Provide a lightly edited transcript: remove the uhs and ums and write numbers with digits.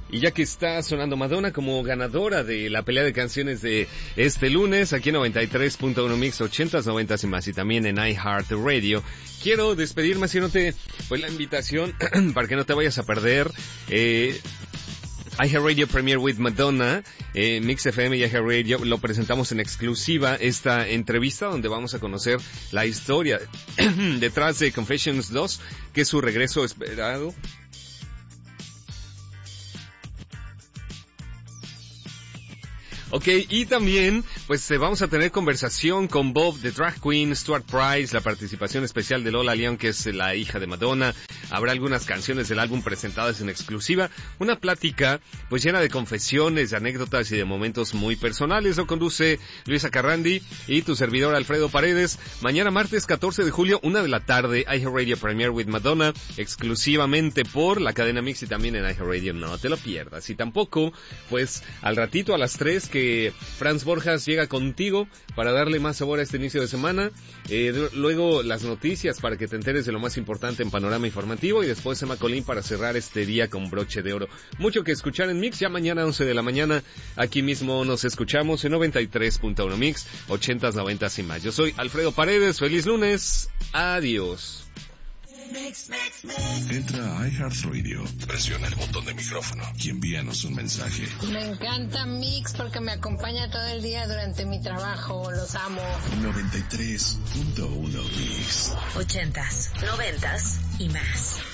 Y ya que está sonando Madonna como ganadora de la pelea de canciones de este lunes, aquí en 93.1 Mix, 80s, 90s y más, y también en iHeartRadio, quiero despedirme haciéndote pues la invitación para que no te vayas a perder iHeartRadio Premiere with Madonna, Mix FM y iHeartRadio lo presentamos en exclusiva esta entrevista donde vamos a conocer la historia detrás de Confessions 2, que es su regreso esperado. Ok, y también, pues vamos a tener conversación con Bob, the Drag Queen, Stuart Price, la participación especial de Lola León, que es la hija de Madonna. Habrá algunas canciones del álbum presentadas en exclusiva. Una plática, pues llena de confesiones, de anécdotas y de momentos muy personales. Lo conduce Luisa Carrandi y tu servidor Alfredo Paredes. Mañana martes 14 de julio, 1 de la tarde, iHeartRadio Premiere with Madonna, exclusivamente por la cadena Mix y también en iHeartRadio. No te lo pierdas. Y tampoco, pues al ratito a las 3 que Franz Borjas llega contigo para darle más sabor a este inicio de semana, luego las noticias para que te enteres de lo más importante en panorama informativo y después Emma Colín para cerrar este día con broche de oro. Mucho que escuchar en Mix, ya mañana 11 de la mañana aquí mismo nos escuchamos en 93.1 Mix, 80s, 90s y más. Yo soy Alfredo Paredes, feliz lunes, adiós. Entra a iHeartRadio, presiona el botón de micrófono y envíanos un mensaje. Me encanta Mix porque me acompaña todo el día durante mi trabajo, los amo. 93.1 Mix. 80s, 90s y más.